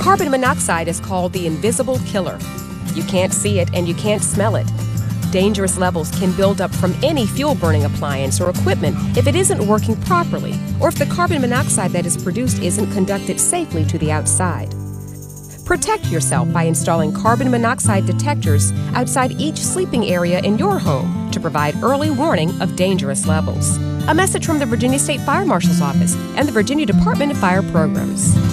Carbon monoxide is called the invisible killer. You can't see it and you can't smell it. Dangerous levels can build up from any fuel-burning appliance or equipment if it isn't working properly, or if the carbon monoxide that is produced isn't conducted safely to the outside. Protect yourself by installing carbon monoxide detectors outside each sleeping area in your home to provide early warning of dangerous levels. A message from the Virginia State Fire Marshal's Office and the Virginia Department of Fire Programs.